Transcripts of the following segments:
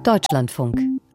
Deutschlandfunk.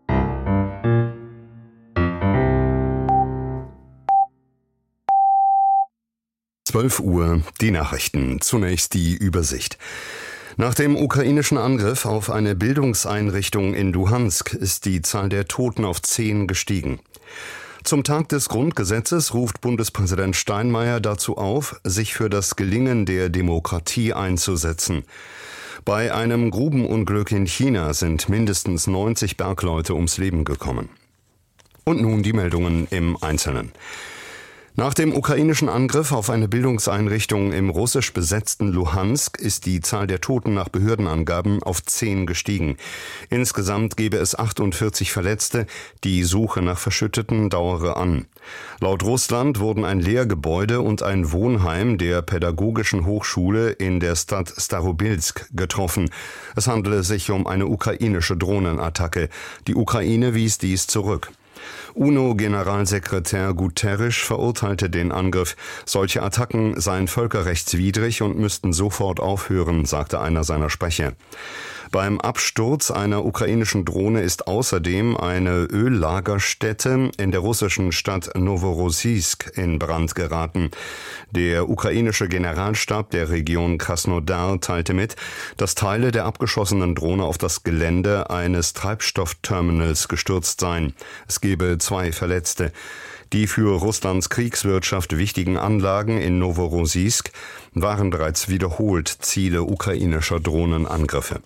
Uhr, die Nachrichten. Zunächst die Übersicht. Nach dem ukrainischen Angriff auf eine Bildungseinrichtung in Luhansk ist die Zahl der Toten auf 10 gestiegen. Zum Tag des Grundgesetzes ruft Bundespräsident Steinmeier dazu auf, sich für das Gelingen der Demokratie einzusetzen. Bei einem Grubenunglück in China sind mindestens 90 Bergleute ums Leben gekommen. Und nun die Meldungen im Einzelnen. Nach dem ukrainischen Angriff auf eine Bildungseinrichtung im russisch besetzten Luhansk ist die Zahl der Toten nach Behördenangaben auf 10 gestiegen. Insgesamt gebe es 48 Verletzte. Die Suche nach Verschütteten dauere an. Laut Russland wurden ein Lehrgebäude und ein Wohnheim der Pädagogischen Hochschule in der Stadt Starobilsk getroffen. Es handele sich um eine ukrainische Drohnenattacke. Die Ukraine wies dies zurück. UNO-Generalsekretär Guterres verurteilte den Angriff. Solche Attacken seien völkerrechtswidrig und müssten sofort aufhören, sagte einer seiner Sprecher. Beim Absturz einer ukrainischen Drohne ist außerdem eine Öllagerstätte in der russischen Stadt Novorossiysk in Brand geraten. Der ukrainische Generalstab der Region Krasnodar teilte mit, dass Teile der abgeschossenen Drohne auf das Gelände eines Treibstoffterminals gestürzt seien. Es gebe 2 Verletzte. Die für Russlands Kriegswirtschaft wichtigen Anlagen in Novorossiysk waren bereits wiederholt Ziele ukrainischer Drohnenangriffe.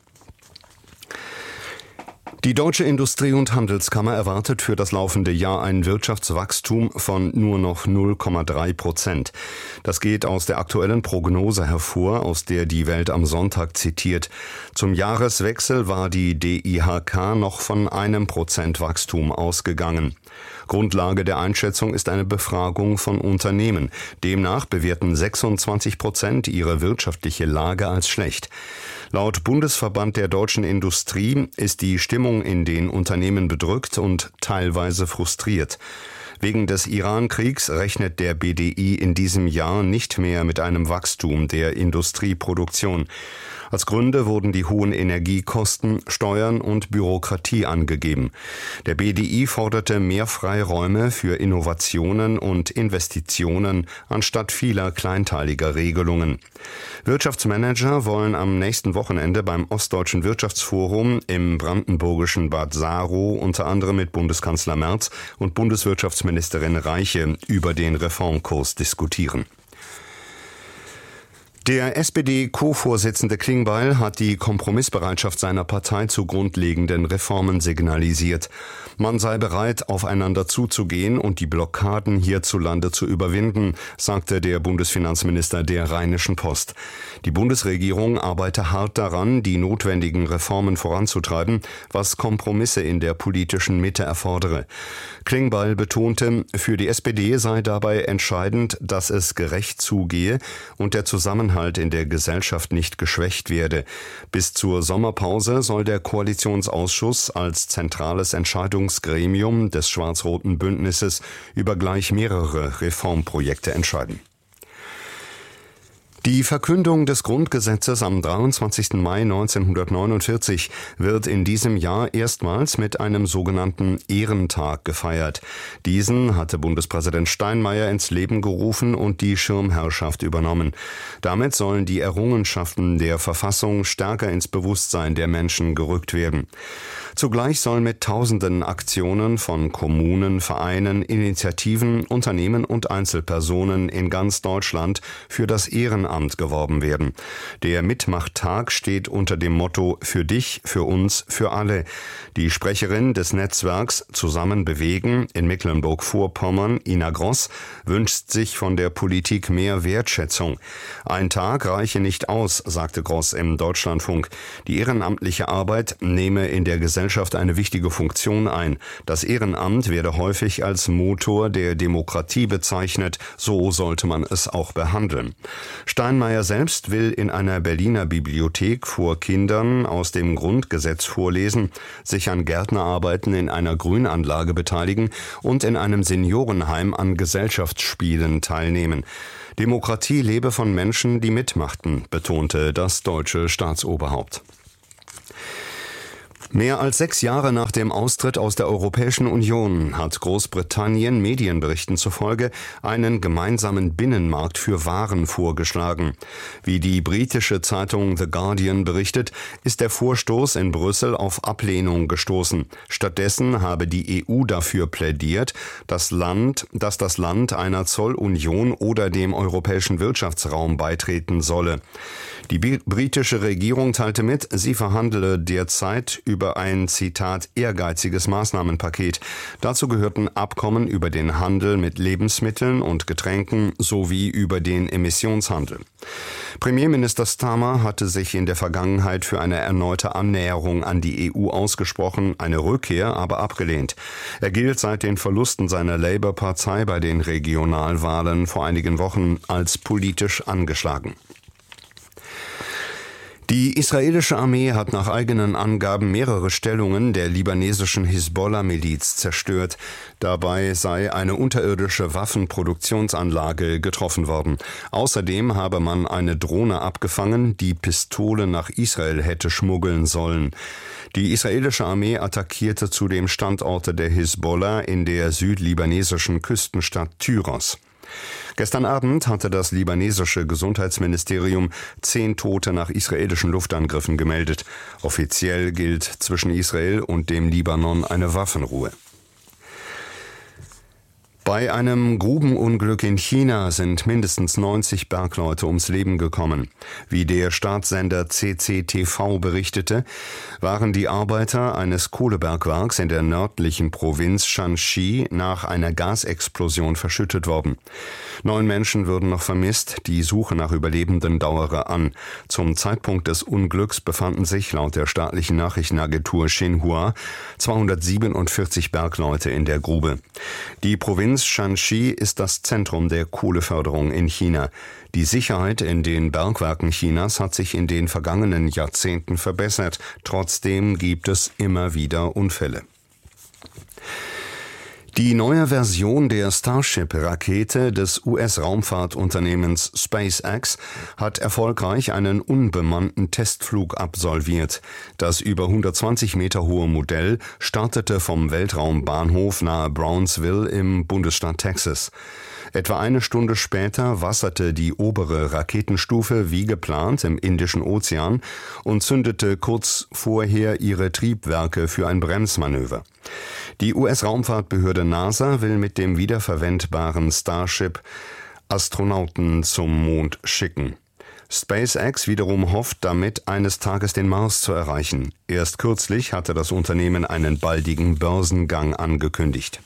Die Deutsche Industrie- und Handelskammer erwartet für das laufende Jahr ein Wirtschaftswachstum von nur noch 0,3%. Das geht aus der aktuellen Prognose hervor, aus der die Welt am Sonntag zitiert. Zum Jahreswechsel war die DIHK noch von 1% Wachstum ausgegangen. Grundlage der Einschätzung ist eine Befragung von Unternehmen. Demnach bewerten 26% ihre wirtschaftliche Lage als schlecht. Laut Bundesverband der deutschen Industrie ist die Stimmung in den Unternehmen bedrückt und teilweise frustriert. Wegen des Iran-Kriegs rechnet der BDI in diesem Jahr nicht mehr mit einem Wachstum der Industrieproduktion. Als Gründe wurden die hohen Energiekosten, Steuern und Bürokratie angegeben. Der BDI forderte mehr Freiräume für Innovationen und Investitionen anstatt vieler kleinteiliger Regelungen. Wirtschaftsmanager wollen am nächsten Wochenende beim Ostdeutschen Wirtschaftsforum im brandenburgischen Bad Saro unter anderem mit Bundeskanzler Merz und Bundeswirtschaftsministerin Reiche über den Reformkurs diskutieren. Der SPD-Co-Vorsitzende Klingbeil hat die Kompromissbereitschaft seiner Partei zu grundlegenden Reformen signalisiert. Man sei bereit, aufeinander zuzugehen und die Blockaden hierzulande zu überwinden, sagte der Bundesfinanzminister der Rheinischen Post. Die Bundesregierung arbeite hart daran, die notwendigen Reformen voranzutreiben, was Kompromisse in der politischen Mitte erfordere. Klingbeil betonte, für die SPD sei dabei entscheidend, dass es gerecht zugehe und der Zusammenhalt in der Gesellschaft nicht geschwächt werde. Bis zur Sommerpause soll der Koalitionsausschuss als zentrales Entscheidungsgremium des schwarz-roten Bündnisses über gleich mehrere Reformprojekte entscheiden. Die Verkündung des Grundgesetzes am 23. Mai 1949 wird in diesem Jahr erstmals mit einem sogenannten Ehrentag gefeiert. Diesen hatte Bundespräsident Steinmeier ins Leben gerufen und die Schirmherrschaft übernommen. Damit sollen die Errungenschaften der Verfassung stärker ins Bewusstsein der Menschen gerückt werden. Zugleich soll mit tausenden Aktionen von Kommunen, Vereinen, Initiativen, Unternehmen und Einzelpersonen in ganz Deutschland für das Ehrenamt geworben werden. Der Mitmachttag steht unter dem Motto „Für dich, für uns, für alle“. Die Sprecherin des Netzwerks Zusammen bewegen in Mecklenburg-Vorpommern, Ina Gross, wünscht sich von der Politik mehr Wertschätzung. Ein Tag reiche nicht aus, sagte Gross im Deutschlandfunk. Die ehrenamtliche Arbeit nehme in der Gesellschaft eine wichtige Funktion ein. Das Ehrenamt werde häufig als Motor der Demokratie bezeichnet. So sollte man es auch behandeln. Steinmeier selbst will in einer Berliner Bibliothek vor Kindern aus dem Grundgesetz vorlesen, sich an Gärtnerarbeiten in einer Grünanlage beteiligen und in einem Seniorenheim an Gesellschaftsspielen teilnehmen. Demokratie lebe von Menschen, die mitmachten, betonte das deutsche Staatsoberhaupt. Mehr als 6 Jahre nach dem Austritt aus der Europäischen Union hat Großbritannien Medienberichten zufolge einen gemeinsamen Binnenmarkt für Waren vorgeschlagen. Wie die britische Zeitung The Guardian berichtet, ist der Vorstoß in Brüssel auf Ablehnung gestoßen. Stattdessen habe die EU dafür plädiert, dass das Land einer Zollunion oder dem europäischen Wirtschaftsraum beitreten solle. Die britische Regierung teilte mit, sie verhandele derzeit über ein, Zitat, ehrgeiziges Maßnahmenpaket. Dazu gehörten Abkommen über den Handel mit Lebensmitteln und Getränken sowie über den Emissionshandel. Premierminister Starmer hatte sich in der Vergangenheit für eine erneute Annäherung an die EU ausgesprochen, eine Rückkehr aber abgelehnt. Er gilt seit den Verlusten seiner Labour-Partei bei den Regionalwahlen vor einigen Wochen als politisch angeschlagen. Die israelische Armee hat nach eigenen Angaben mehrere Stellungen der libanesischen Hisbollah-Miliz zerstört. Dabei sei eine unterirdische Waffenproduktionsanlage getroffen worden. Außerdem habe man eine Drohne abgefangen, die Pistolen nach Israel hätte schmuggeln sollen. Die israelische Armee attackierte zudem Standorte der Hisbollah in der südlibanesischen Küstenstadt Tyros. Gestern Abend hatte das libanesische Gesundheitsministerium 10 Tote nach israelischen Luftangriffen gemeldet. Offiziell gilt zwischen Israel und dem Libanon eine Waffenruhe. Bei einem Grubenunglück in China sind mindestens 90 Bergleute ums Leben gekommen. Wie der Staatssender CCTV berichtete, waren die Arbeiter eines Kohlebergwerks in der nördlichen Provinz Shanxi nach einer Gasexplosion verschüttet worden. 9 Menschen würden noch vermisst, die Suche nach Überlebenden dauere an. Zum Zeitpunkt des Unglücks befanden sich laut der staatlichen Nachrichtenagentur Xinhua 247 Bergleute in der Grube. Die Provinz Shanxi ist das Zentrum der Kohleförderung in China. Die Sicherheit in den Bergwerken Chinas hat sich in den vergangenen Jahrzehnten verbessert. Trotzdem gibt es immer wieder Unfälle. Die neue Version der Starship-Rakete des US-Raumfahrtunternehmens SpaceX hat erfolgreich einen unbemannten Testflug absolviert. Das über 120 Meter hohe Modell startete vom Weltraumbahnhof nahe Brownsville im Bundesstaat Texas. Etwa eine Stunde später wasserte die obere Raketenstufe wie geplant im Indischen Ozean und zündete kurz vorher ihre Triebwerke für ein Bremsmanöver. Die US-Raumfahrtbehörde NASA will mit dem wiederverwendbaren Starship Astronauten zum Mond schicken. SpaceX wiederum hofft damit, eines Tages den Mars zu erreichen. Erst kürzlich hatte das Unternehmen einen baldigen Börsengang angekündigt.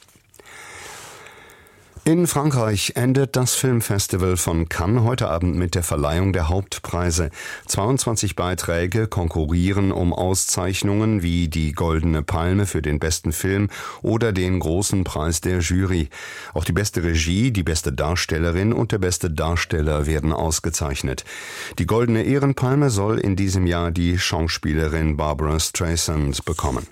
In Frankreich endet das Filmfestival von Cannes heute Abend mit der Verleihung der Hauptpreise. 22 Beiträge konkurrieren um Auszeichnungen wie die Goldene Palme für den besten Film oder den großen Preis der Jury. Auch die beste Regie, die beste Darstellerin und der beste Darsteller werden ausgezeichnet. Die Goldene Ehrenpalme soll in diesem Jahr die Schauspielerin Barbara Streisand bekommen.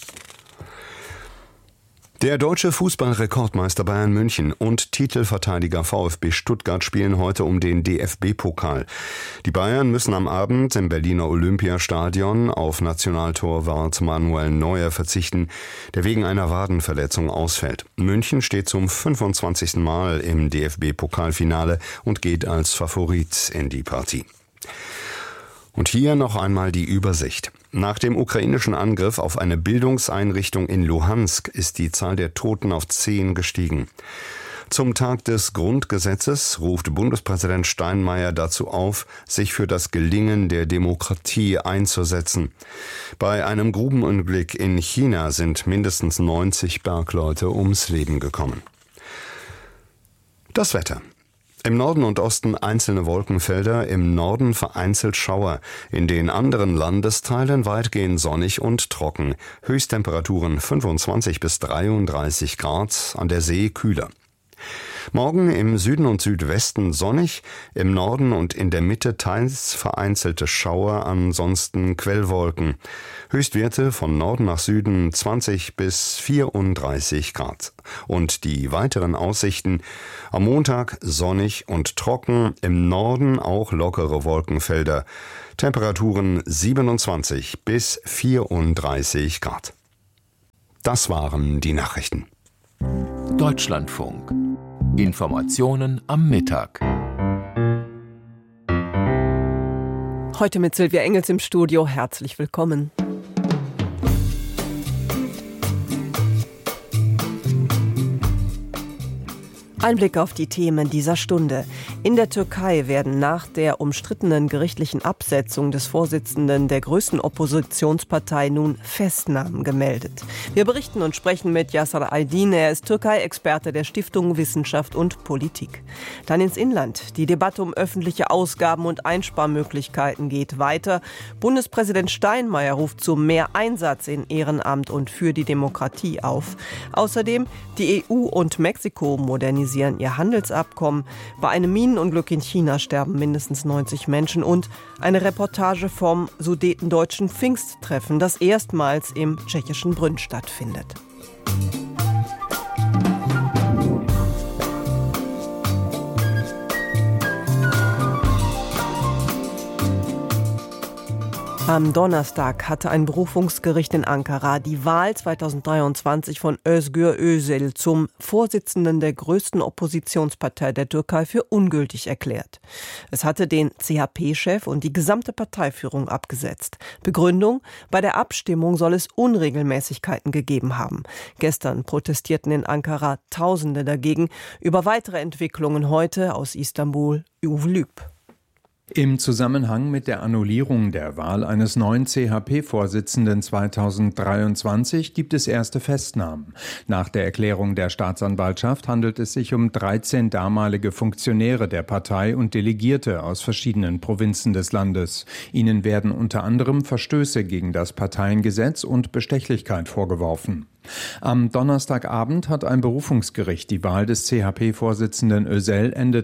Der deutsche Fußballrekordmeister Bayern München und Titelverteidiger VfB Stuttgart spielen heute um den DFB-Pokal. Die Bayern müssen am Abend im Berliner Olympiastadion auf Nationaltorwart Manuel Neuer verzichten, der wegen einer Wadenverletzung ausfällt. München steht zum 25. Mal im DFB-Pokalfinale und geht als Favorit in die Partie. Und hier noch einmal die Übersicht. Nach dem ukrainischen Angriff auf eine Bildungseinrichtung in Luhansk ist die Zahl der Toten auf 10 gestiegen. Zum Tag des Grundgesetzes ruft Bundespräsident Steinmeier dazu auf, sich für das Gelingen der Demokratie einzusetzen. Bei einem Grubenunglück in China sind mindestens 90 Bergleute ums Leben gekommen. Das Wetter. Im Norden und Osten einzelne Wolkenfelder, im Norden vereinzelt Schauer, in den anderen Landesteilen weitgehend sonnig und trocken. Höchsttemperaturen 25 bis 33 Grad, an der See kühler. Morgen im Süden und Südwesten sonnig, im Norden und in der Mitte teils vereinzelte Schauer, ansonsten Quellwolken. Höchstwerte von Norden nach Süden 20 bis 34 Grad. Und die weiteren Aussichten: am Montag sonnig und trocken, im Norden auch lockere Wolkenfelder. Temperaturen 27 bis 34 Grad. Das waren die Nachrichten. Deutschlandfunk. Informationen am Mittag. Heute mit Silvia Engels im Studio. Herzlich willkommen. Ein Blick auf die Themen dieser Stunde. In der Türkei werden nach der umstrittenen gerichtlichen Absetzung des Vorsitzenden der größten Oppositionspartei nun Festnahmen gemeldet. Wir berichten und sprechen mit Yasar Aydin. Er ist Türkei-Experte der Stiftung Wissenschaft und Politik. Dann ins Inland. Die Debatte um öffentliche Ausgaben und Einsparmöglichkeiten geht weiter. Bundespräsident Steinmeier ruft zu mehr Einsatz in Ehrenamt und für die Demokratie auf. Außerdem die EU und Mexiko modernisieren ihr Handelsabkommen. Bei einem Minenunglück in China sterben mindestens 90 Menschen und eine Reportage vom Sudetendeutschen Pfingsttreffen, das erstmals im tschechischen Brünn stattfindet. Am Donnerstag hatte ein Berufungsgericht in Ankara die Wahl 2023 von Özgür Özel zum Vorsitzenden der größten Oppositionspartei der Türkei für ungültig erklärt. Es hatte den CHP-Chef und die gesamte Parteiführung abgesetzt. Begründung: bei der Abstimmung soll es Unregelmäßigkeiten gegeben haben. Gestern protestierten in Ankara Tausende dagegen. Über weitere Entwicklungen heute aus Istanbul, Uwe Lüb. Im Zusammenhang mit der Annullierung der Wahl eines neuen CHP-Vorsitzenden 2023 gibt es erste Festnahmen. Nach der Erklärung der Staatsanwaltschaft handelt es sich um 13 damalige Funktionäre der Partei und Delegierte aus verschiedenen Provinzen des Landes. Ihnen werden unter anderem Verstöße gegen das Parteiengesetz und Bestechlichkeit vorgeworfen. Am Donnerstagabend hat ein Berufungsgericht die Wahl des CHP-Vorsitzenden Özel Ende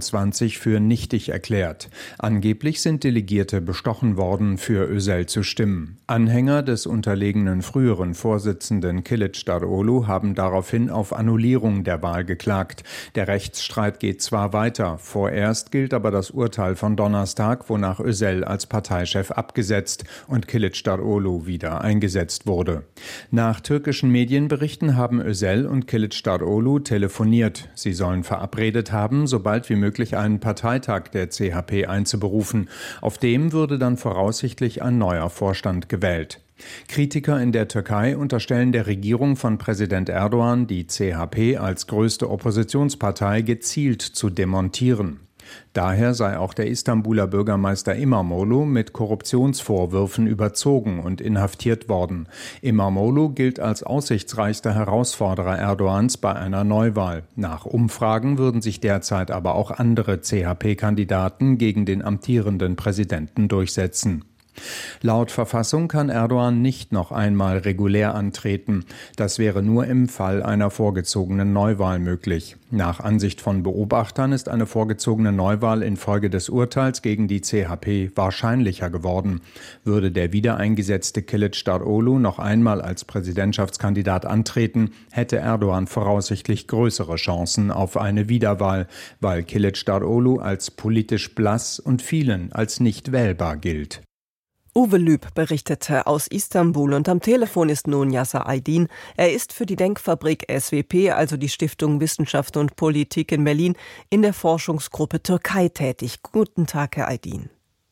23 für nichtig erklärt. Angeblich sind Delegierte bestochen worden, für Özel zu stimmen. Anhänger des unterlegenen früheren Vorsitzenden Kılıçdaroğlu haben daraufhin auf Annullierung der Wahl geklagt. Der Rechtsstreit geht zwar weiter, vorerst gilt aber das Urteil von Donnerstag, wonach Özel als Parteichef abgesetzt und Kılıçdaroğlu wieder eingesetzt wurde. Nach türkischen Medienberichten haben Özel und Kılıçdaroğlu telefoniert. Sie sollen verabredet haben, so bald wie möglich einen Parteitag der CHP einzuberufen. Auf dem würde dann voraussichtlich ein neuer Vorstand gewählt. Kritiker in der Türkei unterstellen der Regierung von Präsident Erdogan, die CHP als größte Oppositionspartei gezielt zu demontieren. Daher sei auch der Istanbuler Bürgermeister İmamoğlu mit Korruptionsvorwürfen überzogen und inhaftiert worden. İmamoğlu gilt als aussichtsreichster Herausforderer Erdogans bei einer Neuwahl. Nach Umfragen würden sich derzeit aber auch andere CHP-Kandidaten gegen den amtierenden Präsidenten durchsetzen. Laut Verfassung kann Erdogan nicht noch einmal regulär antreten. Das wäre nur im Fall einer vorgezogenen Neuwahl möglich. Nach Ansicht von Beobachtern ist eine vorgezogene Neuwahl infolge des Urteils gegen die CHP wahrscheinlicher geworden. Würde der wiedereingesetzte Kılıçdaroğlu noch einmal als Präsidentschaftskandidat antreten, hätte Erdogan voraussichtlich größere Chancen auf eine Wiederwahl, weil Kılıçdaroğlu als politisch blass und vielen als nicht wählbar gilt. Uwe Lüb berichtete aus Istanbul und am Telefon ist nun Yasar Aydin. Er ist für die Denkfabrik SWP, also die Stiftung Wissenschaft und Politik in Berlin, in der Forschungsgruppe Türkei tätig. Guten Tag, Herr Aydin.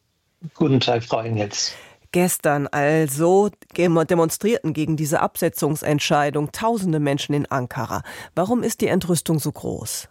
Guten Tag, Frau Engels. Gestern also demonstrierten gegen diese Absetzungsentscheidung tausende Menschen in Ankara. Warum ist die Entrüstung so groß?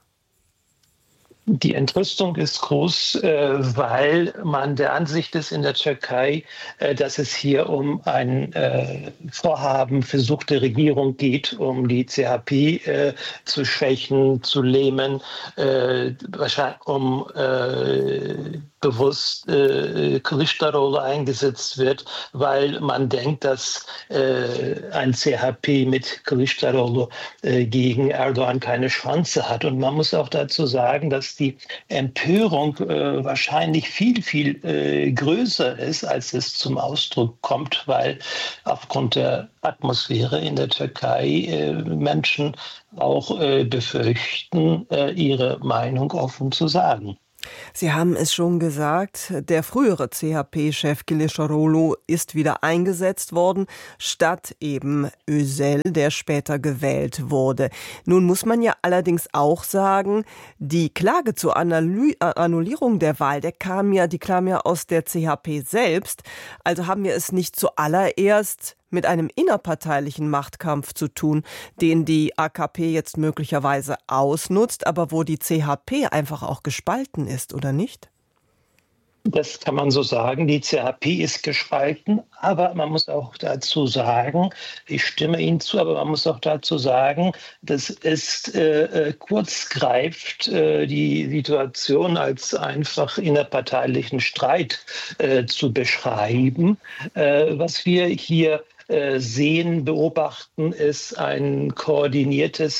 Die Entrüstung ist groß, weil man der Ansicht ist in der Türkei, dass es hier um ein Vorhaben versuchte Regierung geht, um die CHP zu schwächen, zu lähmen, wahrscheinlich um bewusst Kılıçdaroğlu eingesetzt wird, weil man denkt, dass ein CHP mit Kılıçdaroğlu gegen Erdogan keine Chance hat. Und man muss auch dazu sagen, dass die Empörung wahrscheinlich viel, viel größer ist, als es zum Ausdruck kommt, weil aufgrund der Atmosphäre in der Türkei Menschen auch befürchten, ihre Meinung offen zu sagen. Sie haben es schon gesagt, der frühere CHP-Chef Kılıçdaroğlu ist wieder eingesetzt worden, statt eben Özel, der später gewählt wurde. Nun muss man ja allerdings auch sagen, die Klage zur Annullierung der Wahl, die kam ja aus der CHP selbst. Also haben wir es nicht zuallererst mit einem innerparteilichen Machtkampf zu tun, den die AKP jetzt möglicherweise ausnutzt, aber wo die CHP einfach auch gespalten ist, oder nicht? Das kann man so sagen. Die CHP ist gespalten, aber man muss auch dazu sagen, ich stimme Ihnen zu, aber man muss auch dazu sagen, das ist kurz greift die Situation als einfach innerparteilichen Streit zu beschreiben. Was wir hier sehen, beobachten, ist eine koordinierte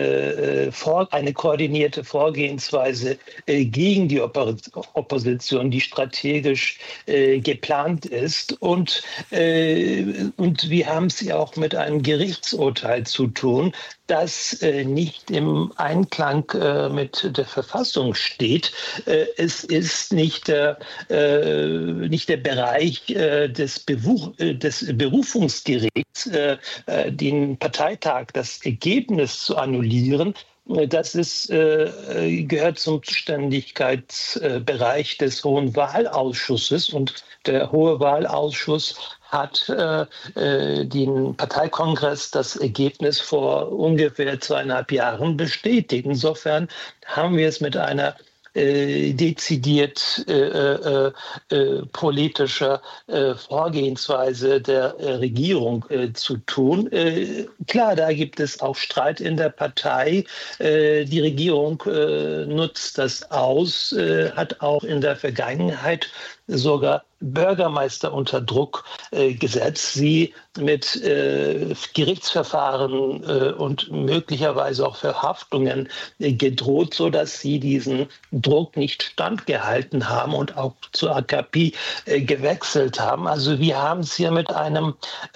Vorgehensweise gegen die Opposition, die strategisch geplant ist. Und wir haben es ja auch mit einem Gerichtsurteil zu tun, das nicht im Einklang mit der Verfassung steht. Es ist nicht der Bereich des Berufungsgerichts, den Parteitag, das Ergebnis zu annullieren. Das gehört zum Zuständigkeitsbereich des Hohen Wahlausschusses, und der Hohe Wahlausschuss hat den Parteikongress das Ergebnis vor ungefähr 2,5 Jahren bestätigt. Insofern haben wir es mit einer dezidiert politischer Vorgehensweise der Regierung zu tun. Klar, da gibt es auch Streit in der Partei. Die Regierung nutzt das aus, hat auch in der Vergangenheit sogar Bürgermeister unter Druck gesetzt, sie mit Gerichtsverfahren und möglicherweise auch Verhaftungen gedroht, sodass sie diesen Druck nicht standgehalten haben und auch zur AKP gewechselt haben. Also wir haben es hier mit einem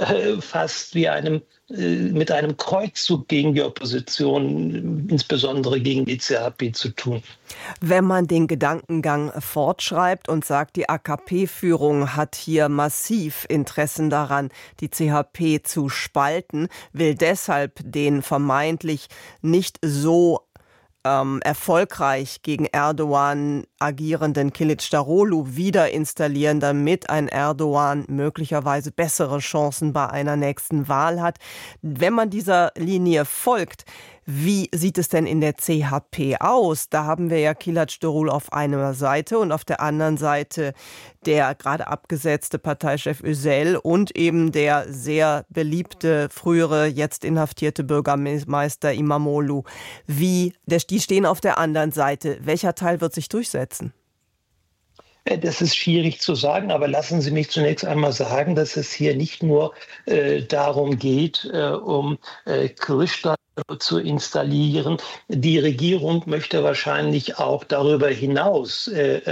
mit einem Kreuzzug gegen die Opposition, insbesondere gegen die CHP, zu tun. Wenn man den Gedankengang fortschreibt und sagt, die AKP-Führung hat hier massiv Interessen daran, die CHP zu spalten, will deshalb den vermeintlich nicht so erfolgreich gegen Erdogan agierenden Kılıçdaroğlu wieder installieren, damit ein Erdogan möglicherweise bessere Chancen bei einer nächsten Wahl hat. Wenn man dieser Linie folgt, wie sieht es denn in der CHP aus? Da haben wir ja Kılıçdaroğlu auf einer Seite und auf der anderen Seite der gerade abgesetzte Parteichef Özel und eben der sehr beliebte, frühere, jetzt inhaftierte Bürgermeister İmamoğlu. Die stehen auf der anderen Seite. Welcher Teil wird sich durchsetzen? Das ist schwierig zu sagen, aber lassen Sie mich zunächst einmal sagen, dass es hier nicht nur darum geht, um Kılıçdaroğlu zu installieren. Die Regierung möchte wahrscheinlich auch darüber hinaus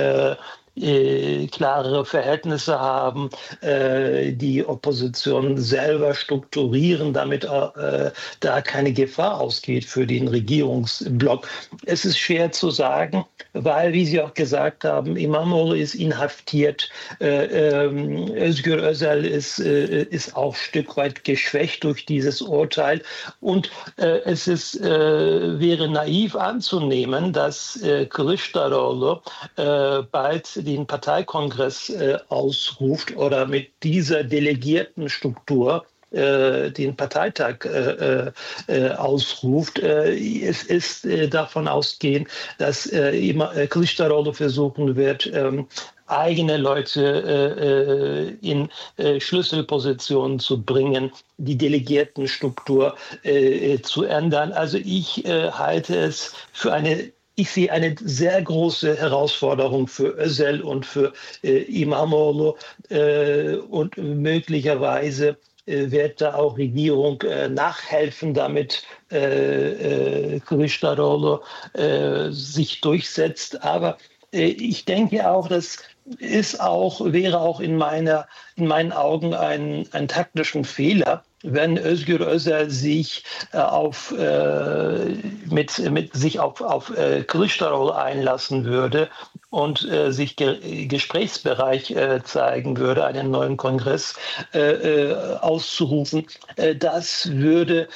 klarere Verhältnisse haben, die Opposition selber strukturieren, damit da keine Gefahr ausgeht für den Regierungsblock. Es ist schwer zu sagen, weil, wie Sie auch gesagt haben, İmamoğlu ist inhaftiert, Özgür Özel ist auch ein Stück weit geschwächt durch dieses Urteil, und es wäre naiv anzunehmen, dass Kılıçdaroğlu bald den Parteikongress ausruft oder mit dieser Delegiertenstruktur den Parteitag ausruft. Es ist davon ausgehen, dass Kılıçdaroğlu versuchen wird, eigene Leute in Schlüsselpositionen zu bringen, die Delegiertenstruktur zu ändern. Also ich halte es für eine ich sehe eine sehr große Herausforderung für Özel und für İmamoğlu und möglicherweise wird da auch Regierung nachhelfen, damit Kılıçdaroğlu sich durchsetzt. Aber ich denke auch, wäre auch in meinen Augen ein taktischen Fehler, wenn Özgür Özel sich auf Kılıçdaroğlu einlassen würde und sich gesprächsbereit zeigen würde, einen neuen Kongress auszurufen. Das würde